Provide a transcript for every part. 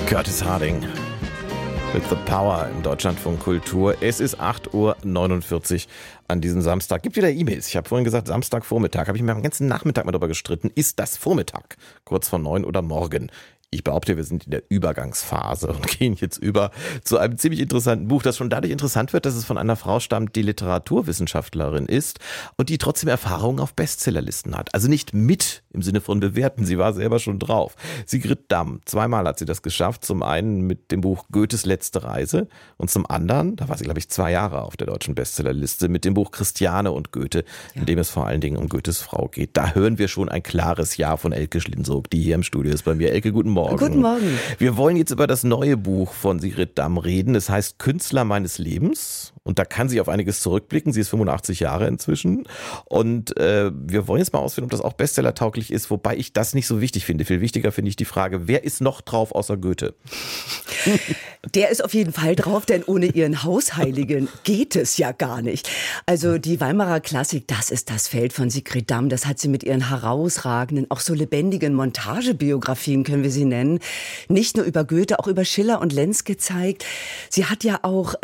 Curtis Harding mit The Power im Deutschlandfunk Kultur. Es ist 8:49 Uhr an diesem Samstag. Gibt wieder E-Mails. Ich habe vorhin gesagt, Samstagvormittag. Habe ich mir den ganzen Nachmittag mal darüber gestritten. Ist das Vormittag? Kurz vor 9 oder morgen? Ich behaupte, wir sind in der Übergangsphase und gehen jetzt über zu einem ziemlich interessanten Buch, das schon dadurch interessant wird, dass es von einer Frau stammt, die Literaturwissenschaftlerin ist und die trotzdem Erfahrungen auf Bestsellerlisten hat. Also nicht mit im Sinne von bewerten, sie war selber schon drauf. Sigrid Damm, zweimal hat sie das geschafft. Zum einen mit dem Buch Goethes letzte Reise und zum anderen, da war sie glaube ich 2 Jahre auf der deutschen Bestsellerliste, mit dem Buch Christiane und Goethe, in dem es vor allen Dingen um Goethes Frau geht. Da hören wir schon ein klares Ja von Elke Schlinzog, die hier im Studio ist bei mir. Elke, guten Morgen. Guten Morgen. Wir wollen jetzt über das neue Buch von Sigrid Damm reden. Es heißt Künstler meines Lebens und da kann sie auf einiges zurückblicken. Sie ist 85 Jahre inzwischen und wir wollen jetzt mal ausfinden, ob das auch bestsellertauglich ist, wobei ich das nicht so wichtig finde. Viel wichtiger finde ich die Frage, wer ist noch drauf außer Goethe? Der ist auf jeden Fall drauf, denn ohne ihren Hausheiligen geht es ja gar nicht. Also die Weimarer Klassik, das ist das Feld von Sigrid Damm. Das hat sie mit ihren herausragenden, auch so lebendigen Montagebiografien, können wir sie nennen, nicht nur über Goethe, auch über Schiller und Lenz gezeigt. Sie hat ja auch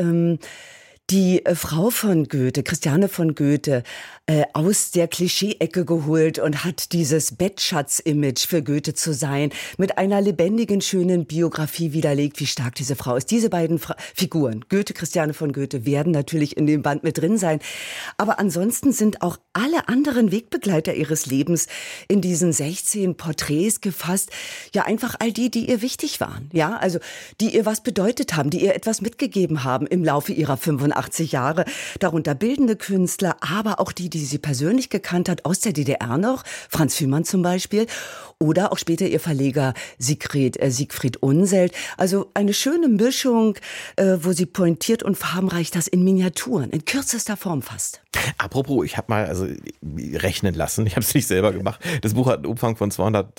die Frau von Goethe, Christiane von Goethe, aus der Klischee-Ecke geholt und hat dieses Bettschatz-Image für Goethe zu sein mit einer lebendigen, schönen Biografie widerlegt, wie stark diese Frau ist. Diese beiden Figuren, Goethe, Christiane von Goethe, werden natürlich in dem Band mit drin sein. Aber ansonsten sind auch alle anderen Wegbegleiter ihres Lebens in diesen 16 Porträts gefasst. Ja, einfach all die, die ihr wichtig waren. Ja, also die ihr was bedeutet haben, die ihr etwas mitgegeben haben im Laufe ihrer 85 Jahre. Darunter bildende Künstler, aber auch die sie persönlich gekannt hat, aus der DDR noch, Franz Fühmann zum Beispiel, oder auch später ihr Verleger Siegfried Unseld. Also eine schöne Mischung, wo sie pointiert und farbenreich das in Miniaturen, in kürzester Form fasst. Apropos, ich habe mal rechnen lassen, ich habe es nicht selber gemacht. Das Buch hat einen Umfang von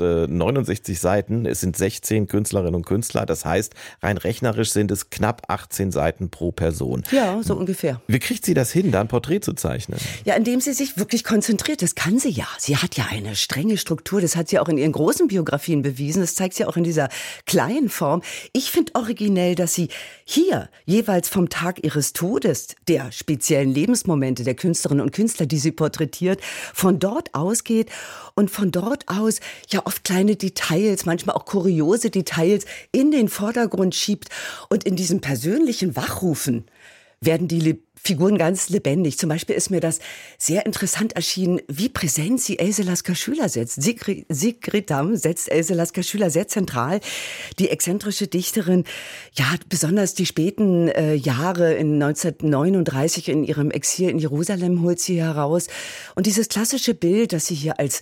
269 Seiten. Es sind 16 Künstlerinnen und Künstler. Das heißt, rein rechnerisch sind es knapp 18 Seiten pro Person. Ja, so ungefähr. Wie kriegt sie das hin, da ein Porträt zu zeichnen? Ja, indem sie sich wirklich konzentriert. Das kann sie ja. Sie hat ja eine strenge Struktur. Das hat sie auch in ihren großen Biografien bewiesen. Das zeigt sie auch in dieser kleinen Form. Ich finde originell, dass sie hier jeweils vom Tag ihres Todes, der speziellen Lebensmomente der Künstlerinnen und Künstler, die sie porträtiert, von dort ausgeht und von dort aus ja oft kleine Details, manchmal auch kuriose Details in den Vordergrund schiebt. Und in diesem persönlichen Wachrufen werden die Figuren ganz lebendig. Zum Beispiel ist mir das sehr interessant erschienen, wie präsent sie Else Lasker-Schüler setzt. Sigrid Damm setzt Else Lasker-Schüler sehr zentral. Die exzentrische Dichterin, ja, besonders die späten Jahre in 1939 in ihrem Exil in Jerusalem holt sie heraus. Und dieses klassische Bild, dass sie hier als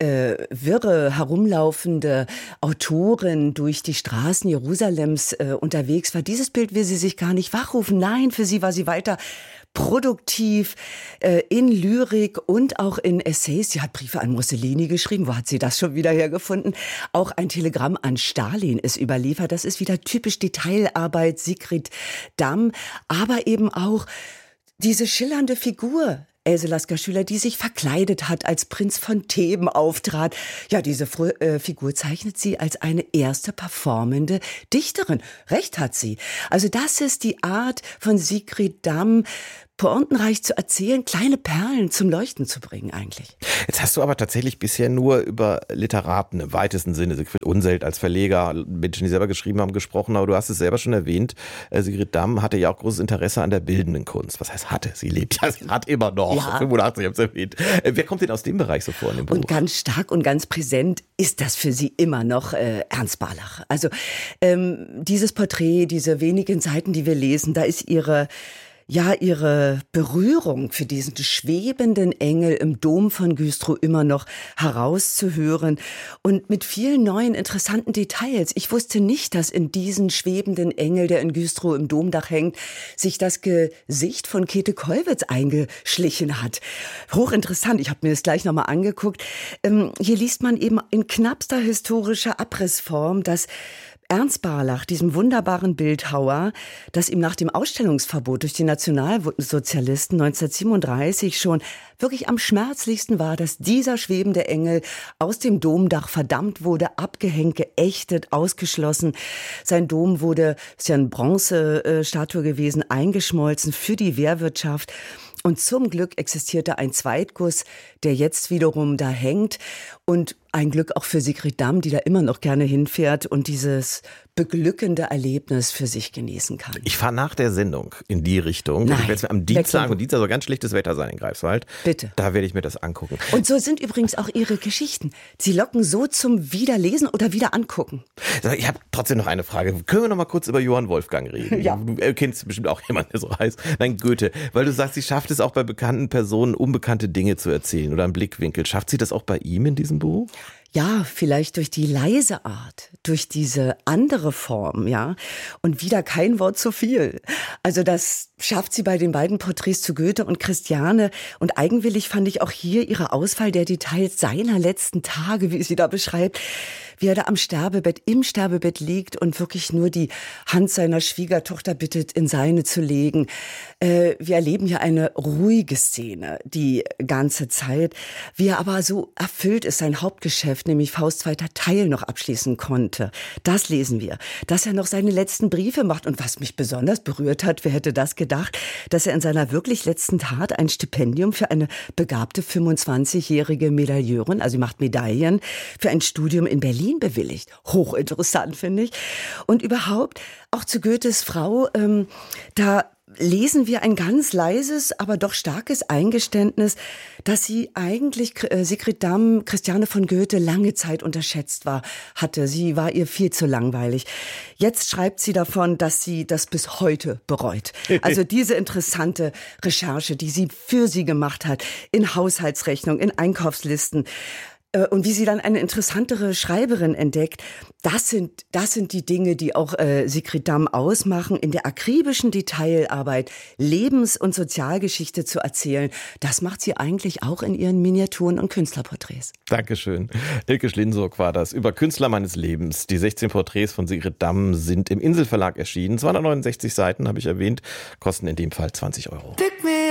wirre, herumlaufende Autorin durch die Straßen Jerusalems unterwegs war, dieses Bild will sie sich gar nicht wachrufen. Nein, für sie war sie weiter produktiv in Lyrik und auch in Essays. Sie hat Briefe an Mussolini geschrieben. Wo hat sie das schon wieder hergefunden? Auch ein Telegramm an Stalin ist überliefert. Das ist wieder typisch Detailarbeit Sigrid Damm. Aber eben auch diese schillernde Figur Else Lasker-Schüler, die sich verkleidet hat, als Prinz von Theben auftrat. Ja, diese Figur zeichnet sie als eine erste performende Dichterin. Recht hat sie. Also das ist die Art von Sigrid Damm, pointenreich zu erzählen, kleine Perlen zum Leuchten zu bringen eigentlich. Jetzt hast du aber tatsächlich bisher nur über Literaten im weitesten Sinne, Siegfried Unseld als Verleger, Menschen, die selber geschrieben haben, gesprochen, aber du hast es selber schon erwähnt, Sigrid Damm hatte ja auch großes Interesse an der bildenden Kunst. Was heißt hatte? Sie lebt ja, sie hat immer noch. Ja. 85, ich habe es erwähnt. Wer kommt denn aus dem Bereich so vor in dem Buch? Und ganz stark und ganz präsent ist das für sie immer noch Ernst Barlach. Also dieses Porträt, diese wenigen Seiten, die wir lesen, da ist ihre Berührung für diesen schwebenden Engel im Dom von Güstrow immer noch herauszuhören und mit vielen neuen interessanten Details. Ich wusste nicht, dass in diesen schwebenden Engel, der in Güstrow im Domdach hängt, sich das Gesicht von Käthe Kollwitz eingeschlichen hat. Hochinteressant, ich habe mir das gleich nochmal angeguckt. Hier liest man eben in knappster historischer Abrissform, dass Ernst Barlach, diesem wunderbaren Bildhauer, das ihm nach dem Ausstellungsverbot durch die Nationalsozialisten 1937 schon wirklich am schmerzlichsten war, dass dieser schwebende Engel aus dem Domdach verdammt wurde, abgehängt, geächtet, ausgeschlossen. Sein Dom wurde, ist ja eine Bronzestatue gewesen, eingeschmolzen für die Wehrwirtschaft. Und zum Glück existierte ein Zweitguss, der jetzt wiederum da hängt. Und ein Glück auch für Sigrid Damm, die da immer noch gerne hinfährt und dieses beglückende Erlebnis für sich genießen kann. Ich fahre nach der Sendung in die Richtung. Nein, ich werde es mir am Dienstag, und Dienstag soll ganz schlechtes Wetter sein in Greifswald. Bitte. Da werde ich mir das angucken. Und so sind übrigens auch Ihre Geschichten. Sie locken so zum Wiederlesen oder Wiederangucken. Ich habe trotzdem noch eine Frage. Können wir noch mal kurz über Johann Wolfgang reden? Ja. Du kennst bestimmt auch jemanden, der so heißt. Nein, Goethe. Weil du sagst, sie schafft es auch bei bekannten Personen, unbekannte Dinge zu erzählen oder einen Blickwinkel. Schafft sie das auch bei ihm in diesem Buch? Ja, vielleicht durch die leise Art, durch diese andere Form, ja. Und wieder kein Wort zu viel. Also das schafft sie bei den beiden Porträts zu Goethe und Christiane. Und eigenwillig fand ich auch hier ihre Auswahl der Details seiner letzten Tage, wie sie da beschreibt, wie er da im Sterbebett liegt und wirklich nur die Hand seiner Schwiegertochter bittet, in seine zu legen. Wir erleben hier eine ruhige Szene die ganze Zeit, wie er aber so erfüllt ist, sein Hauptgeschäft, nämlich Faust zweiter Teil, noch abschließen konnte. Das lesen wir. Dass er noch seine letzten Briefe macht. Und was mich besonders berührt hat, wer hätte das gedacht, dass er in seiner wirklich letzten Tat ein Stipendium für eine begabte 25-jährige Medailleurin, also sie macht Medaillen, für ein Studium in Berlin bewilligt. Hochinteressant, finde ich. Und überhaupt auch zu Goethes Frau, da lesen wir ein ganz leises, aber doch starkes Eingeständnis, dass sie eigentlich Sigrid Damm, Christiane von Goethe, lange Zeit unterschätzt hatte. Sie war ihr viel zu langweilig. Jetzt schreibt sie davon, dass sie das bis heute bereut. Also diese interessante Recherche, die sie für sie gemacht hat, in Haushaltsrechnung, in Einkaufslisten. Und wie sie dann eine interessantere Schreiberin entdeckt, das sind die Dinge, die auch Sigrid Damm ausmachen, in der akribischen Detailarbeit Lebens- und Sozialgeschichte zu erzählen. Das macht sie eigentlich auch in ihren Miniaturen und Künstlerporträts. Dankeschön. Ilke Schlinsurg war das über Künstler meines Lebens. Die 16 Porträts von Sigrid Damm sind im Inselverlag erschienen. 269 Seiten, habe ich erwähnt, kosten in dem Fall 20 €.